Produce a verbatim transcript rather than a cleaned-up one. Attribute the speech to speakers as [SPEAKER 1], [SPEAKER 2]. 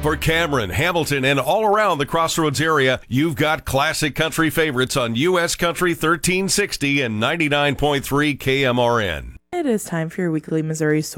[SPEAKER 1] For Cameron, Hamilton, and all around the Crossroads area, you've got classic country favorites on U S Country thirteen sixty and ninety-nine point three K M R N.
[SPEAKER 2] It is time for your weekly Missouri